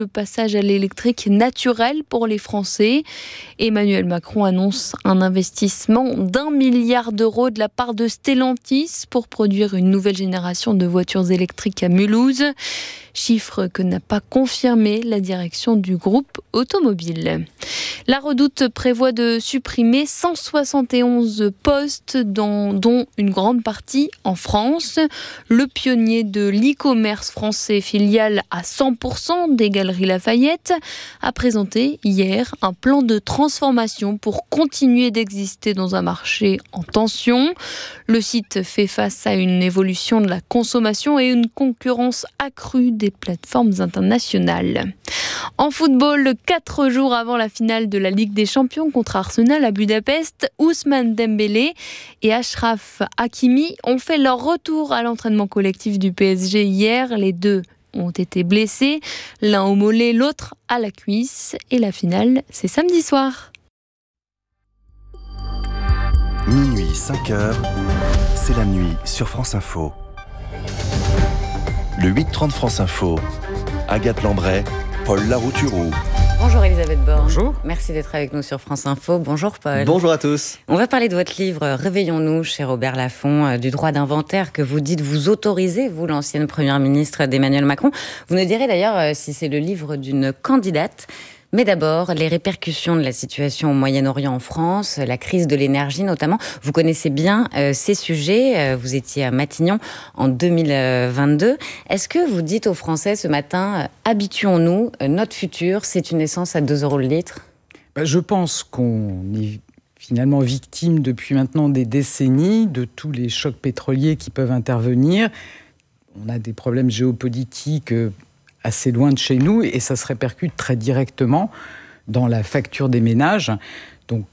le passage à l'électrique naturel pour les Français. Emmanuel Macron annonce un investissement d'1 milliard d'euros de la part de Stellantis pour produire une nouvelle génération de voitures électriques à Mulhouse. Chiffre que n'a pas confirmé la direction du groupe automobile. La Redoute prévoit de supprimer 171 postes, dont une grande partie en France. Le pionnier de l'e-commerce français, filiale à 100% des Galeries Lafayette, a présenté hier un plan de transformation pour continuer d'exister dans un marché en tension. Le site fait face à une évolution de la consommation et une concurrence accrue des plateformes internationales. En football, 4 jours avant la finale de la Ligue des Champions contre Arsenal à Budapest, Ousmane Dembélé et Achraf Hakimi ont fait leur retour à l'entraînement collectif du PSG hier. Les deux ont été blessés, l'un au mollet, l'autre à la cuisse. Et la finale, c'est samedi soir. Minuit, 5h, c'est la nuit sur France Info. Le 8h30 France Info, Agathe Lambray, Paul Larouturou. Bonjour Elisabeth Borne. Bonjour. Merci d'être avec nous sur France Info. Bonjour Paul. Bonjour à tous. On va parler de votre livre « Réveillons-nous » chez Robert Laffont, du droit d'inventaire que vous dites vous autoriser, vous, l'ancienne première ministre d'Emmanuel Macron. Vous nous direz d'ailleurs si c'est le livre d'une candidate. Mais d'abord, les répercussions de la situation au Moyen-Orient en France, la crise de l'énergie notamment. Vous connaissez bien ces sujets. Vous étiez à Matignon en 2022. Est-ce que vous dites aux Français ce matin, habituons-nous, notre futur, c'est une essence à 2 € le litre ? Je pense qu'on est finalement victime depuis maintenant des décennies de tous les chocs pétroliers qui peuvent intervenir. On a des problèmes géopolitiques assez loin de chez nous et ça se répercute très directement dans la facture des ménages. Donc,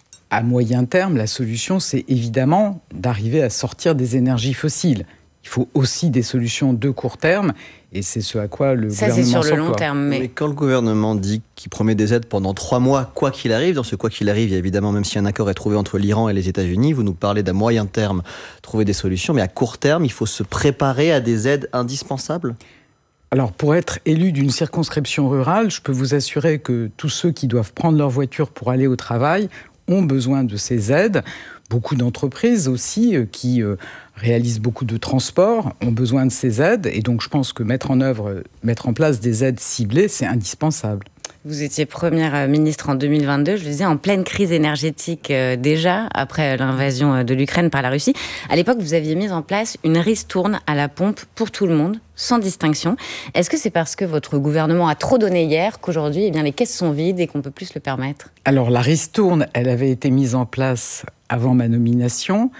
à moyen terme, la solution, c'est évidemment d'arriver à sortir des énergies fossiles. Il faut aussi des solutions de court terme et c'est ce à quoi le gouvernement s'emploie. Ça, c'est sur le long terme. Mais quand le gouvernement dit qu'il promet des aides pendant 3 mois, quoi qu'il arrive, dans ce quoi qu'il arrive, il y a évidemment, même si un accord est trouvé entre l'Iran et les États-Unis, vous nous parlez d'à moyen terme trouver des solutions, mais à court terme, il faut se préparer à des aides indispensables ? Alors, pour être élu d'une circonscription rurale, je peux vous assurer que tous ceux qui doivent prendre leur voiture pour aller au travail ont besoin de ces aides. Beaucoup d'entreprises aussi qui réalisent beaucoup de transports ont besoin de ces aides. Et donc, je pense que mettre en place des aides ciblées, c'est indispensable. Vous étiez première ministre en 2022, je le disais, en pleine crise énergétique déjà, après l'invasion de l'Ukraine par la Russie. À l'époque, vous aviez mis en place une ristourne à la pompe pour tout le monde, sans distinction. Est-ce que c'est parce que votre gouvernement a trop donné hier qu'aujourd'hui, les caisses sont vides et qu'on ne peut plus se le permettre ? Alors, la ristourne, elle avait été mise en place avant ma nomination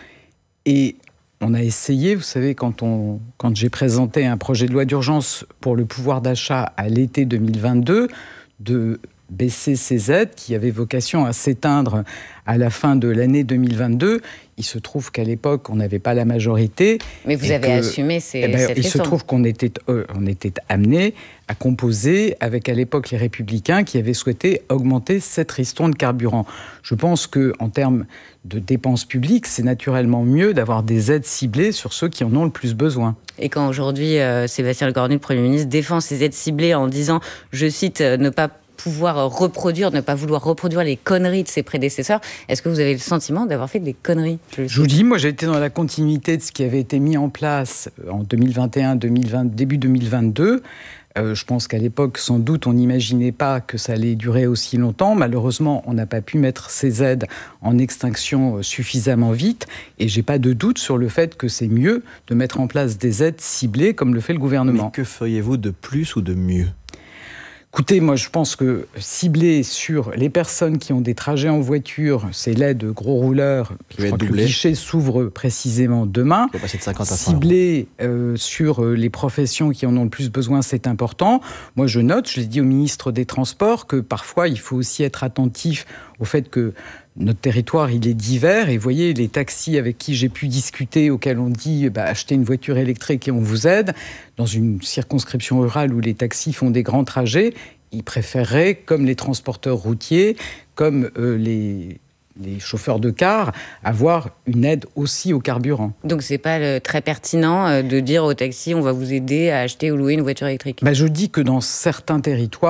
et on a essayé, vous savez, quand j'ai présenté un projet de loi d'urgence pour le pouvoir d'achat à l'été 2022, de baisser ces aides qui avaient vocation à s'éteindre à la fin de l'année 2022. Il se trouve qu'à l'époque, on n'avait pas la majorité. Mais vous avez assumé cette Il se réforme. trouve qu'on était amené à composer avec, à l'époque, les Républicains qui avaient souhaité augmenter cette ristourne carburant. Je pense qu'en termes de dépenses publiques, c'est naturellement mieux d'avoir des aides ciblées sur ceux qui en ont le plus besoin. Et quand aujourd'hui, Sébastien Lecornu, le Premier ministre, défend ces aides ciblées en disant, je cite, ne pas vouloir reproduire les conneries de ses prédécesseurs. Est-ce que vous avez le sentiment d'avoir fait des conneries ? Je vous dis, moi j'ai été dans la continuité de ce qui avait été mis en place en 2021, début 2022. Je pense qu'à l'époque, sans doute, on n'imaginait pas que ça allait durer aussi longtemps. Malheureusement, on n'a pas pu mettre ces aides en extinction suffisamment vite. Et j'ai pas de doute sur le fait que c'est mieux de mettre en place des aides ciblées comme le fait le gouvernement. Mais que feriez-vous de plus ou de mieux ? Écoutez, moi je pense que cibler sur les personnes qui ont des trajets en voiture, c'est l'aide gros rouleurs, je crois que le guichet s'ouvre précisément demain. Il faut passer de 50 à 100 €. Cibler sur les professions qui en ont le plus besoin, c'est important. Moi je note, je l'ai dit au ministre des Transports, que parfois il faut aussi être attentif au fait que notre territoire, il est divers. Et vous voyez, les taxis avec qui j'ai pu discuter, auxquels on dit achetez une voiture électrique et on vous aide, dans une circonscription rurale où les taxis font des grands trajets, ils préféreraient, comme les transporteurs routiers, comme les les chauffeurs de car avoir une aide aussi au carburant. Donc c'est pas très pertinent de dire au taxi on va vous aider à acheter ou louer une voiture électrique. Je dis que dans certains territoires,